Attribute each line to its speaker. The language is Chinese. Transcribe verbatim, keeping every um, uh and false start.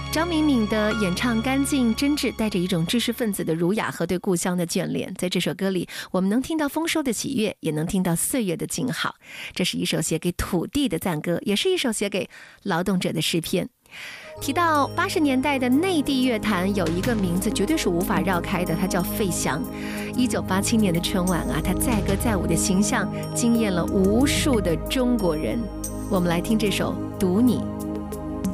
Speaker 1: 张敏敏的演唱干净真挚，带着一种知识分子的儒雅和对故乡的眷恋。在这首歌里，我们能听到丰收的喜悦，也能听到岁月的静好。这是一首写给土地的赞歌，也是一首写给劳动者的诗篇。提到八十年代的内地乐坛，有一个名字绝对是无法绕开的，他叫费翔。一九八七年的春晚啊，他载歌载舞的形象惊艳了无数的中国人。我们来听这首《读你》。